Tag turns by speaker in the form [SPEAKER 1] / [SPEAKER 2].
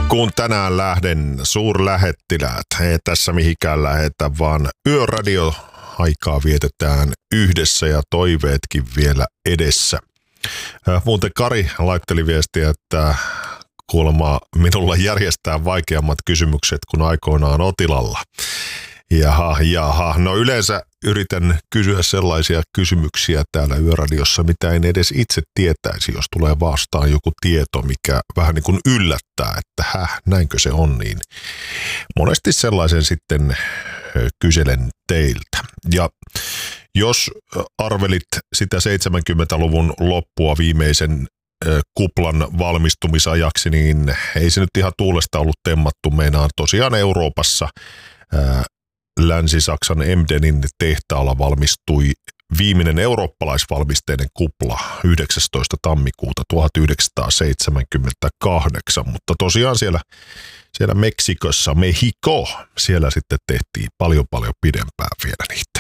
[SPEAKER 1] Kun tänään lähden suurlähettiläät, ei tässä mihinkään lähetä, vaan yöradio aikaa vietetään yhdessä ja toiveetkin vielä edessä. Muuten Kari laitteli viestiä, että kuulemma minulla järjestää vaikeammat kysymykset kuin aikoinaan Otilalla. Jaha. No yleensä yritän kysyä sellaisia kysymyksiä täällä yöradiossa, mitä en edes itse tietäisi, jos tulee vastaan joku tieto, mikä vähän niin kuin yllättää, että näinkö se on, niin monesti sellaisen sitten kyselen teiltä. Ja jos arvelit sitä 70-luvun loppua viimeisen kuplan valmistumisajaksi, niin ei se nyt ihan tuulesta ollut temmattu. Meinaan tosiaan Euroopassa Länsi-Saksan Emdenin tehtaalla valmistui viimeinen eurooppalaisvalmisteinen kupla 19. tammikuuta 1978, mutta tosiaan siellä Meksikossa, siellä sitten tehtiin paljon pidempään vielä niitä.